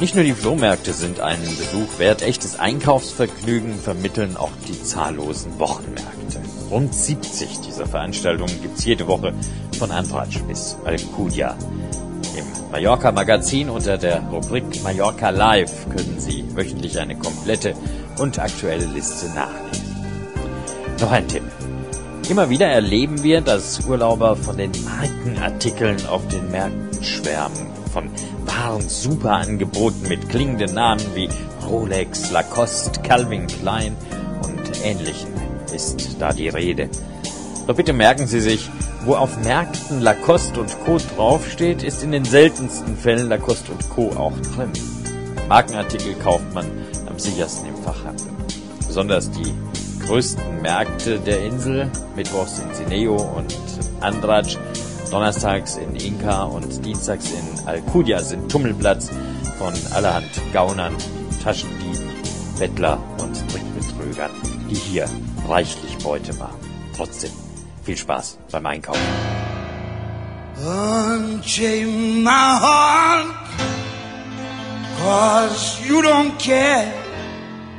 Nicht nur die Flohmärkte sind einen Besuch wert, echtes Einkaufsvergnügen vermitteln auch die zahllosen Wochenmärkte. Rund 70 dieser Veranstaltungen gibt's jede Woche von Andratx bis Alcudia. Im Mallorca-Magazin unter der Rubrik Mallorca Live können Sie wöchentlich eine komplette und aktuelle Liste nachlesen. Noch ein Tipp. Immer wieder erleben wir, dass Urlauber von den Markenartikeln auf den Märkten schwärmen. Von wahren Superangeboten mit klingenden Namen wie Rolex, Lacoste, Calvin Klein und Ähnlichem ist da die Rede. Doch bitte merken Sie sich, wo auf Märkten Lacoste und Co. draufsteht, ist in den seltensten Fällen Lacoste und Co. auch drin. Markenartikel kauft man am sichersten im Fachhandel. Besonders die größten Märkte der Insel, mittwochs in Sineo und Andratx, donnerstags in Inca und dienstags in Alcudia sind Tummelplatz von allerhand Gaunern, Taschendieben, Bettler und Trickbetrügern, die hier reichlich Beute machen. Trotzdem viel Spaß beim Einkaufen. Unchain my heart, 'cause you don't care.